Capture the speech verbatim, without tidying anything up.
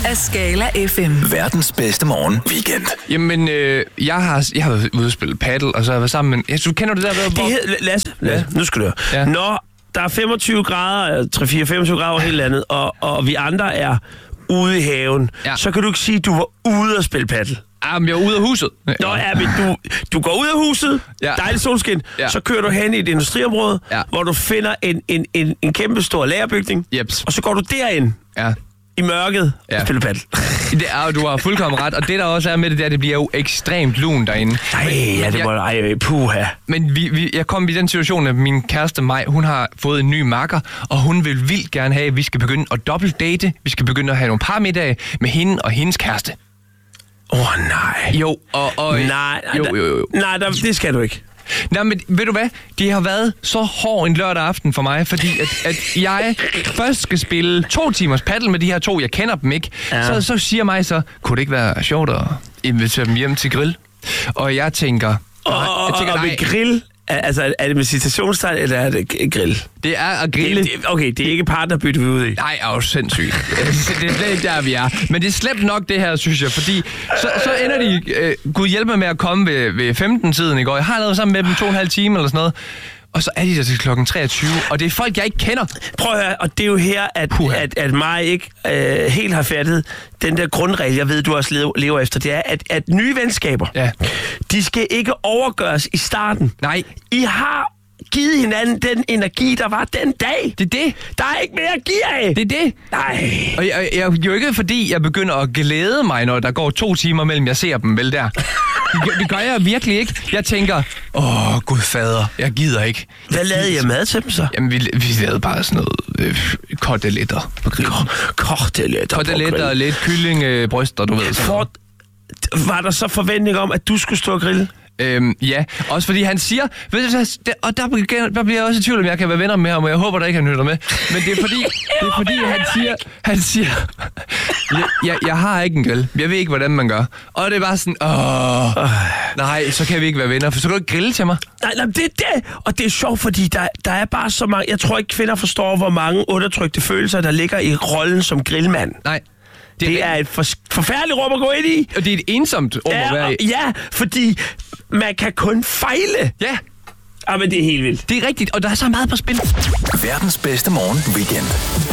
af Scala F M. Verdens bedste morgen weekend. Jamen, øh, jeg har jeg har været ude at spille paddle, og så har jeg været sammen med... Jeg, du kender det der... Hvor... Det hed, Lasse, Lasse, nu skal du høre. Ja. Når der er femogtyve grader, tre fire femogtyve grader over hele landet, og, og vi andre er ude i haven, ja. så kan du ikke sige, at du var ude at spille paddle. Jamen, jeg er ude af huset. Nå, ja, men du, du går ud af huset, ja. Dejligt solskin, ja. Så kører du hen i et industriområde, ja. Hvor du finder en, en, en, en kæmpe stor lagerbygning, Jeps. Og så går du derind. Ja. I mørket ja. Og spiller paddle. Det er, du har fuldkommen ret, og det der også er med det der, det bliver jo ekstremt lun derinde. Nej, ja, det må ej, puha. Men vi, vi, jeg kom i den situation, at min kæreste Maj, hun har fået en ny makker, og hun vil vildt gerne have, at vi skal begynde at dobbeltdate. Vi skal begynde at have nogle parmiddage med hende og hendes kæreste. Åh, oh, nej. Jo, og... og nej, nej, jo, jo, jo. nej der, det skal du ikke. Nej, men ved du hvad? Det har været så hård en lørdag aften for mig, fordi at, at jeg først skal spille to timers paddle med de her to, jeg kender dem ikke. Ja. Så, så siger mig så, kunne det ikke være sjovt at invitere dem hjem til grill? Og jeg tænker... Og, jeg tænker, og med grill? Altså, er det med citationstegn, eller er det grill? Det er at grille. Det, det, okay, det er ikke partnerbytte, vi er ude i. Nej, er jo sindssygt. Det er slet ikke der, vi er. Men det er slemt nok, det her, synes jeg, fordi så, så ender de... Øh, Gud hjælpe mig med at komme ved, ved femten-tiden i går. Jeg har lavet sammen med dem to og en halv time eller sådan noget. Og så er de der til klokken treogtyve, og det er folk, jeg ikke kender. Prøv at høre, og det er jo her, at, at, at mig ikke øh, helt har fattet den der grundregel, jeg ved, du også lever, lever efter, det er, at, at nye venskaber, ja. De skal ikke overgøres i starten. Nej. I har givet hinanden den energi, der var den dag. Det er det. Der er ikke mere at give af. Det er det. Nej. Og jeg, jeg, jo ikke fordi, jeg begynder at glæde mig, når der går to timer mellem, jeg ser dem vel der. Det, det gør jeg virkelig ikke. Jeg tænker, åh, Gud fader, jeg gider ikke. Hvad lavede jeg mad til dem så? Jamen, vi, vi lavede bare sådan noget øh, koteletter på grillen. Koteletter Koteletter og lidt kyllingebryster, du ved. For, var der så forventning om, at du skulle stå og grille? Øhm, ja, også fordi han siger, ved du, det, og der, der bliver jeg også i tvivl, om jeg kan være venner med ham, og jeg håber da ikke, han lytter med. Men det er fordi, det er fordi han siger, han siger, jeg, jeg, jeg har ikke en grill. Jeg ved ikke, hvordan man gør. Og det er bare sådan, åh, nej, så kan vi ikke være venner, for så kan du ikke grille til mig. Nej, nej, det er det. Og det er sjovt, fordi der, der er bare så mange, jeg tror ikke, kvinder forstår, hvor mange undertrykte følelser, der ligger i rollen som grillmand. Nej. Det, det er et for, forfærdeligt rum at gå ind i. Og det er et ensomt rum ja, at være i. Ja, fordi man kan kun fejle. Ja. Ja, men det er helt vildt. Det er rigtigt, og der er så meget på spil. Verdens bedste morgen weekend.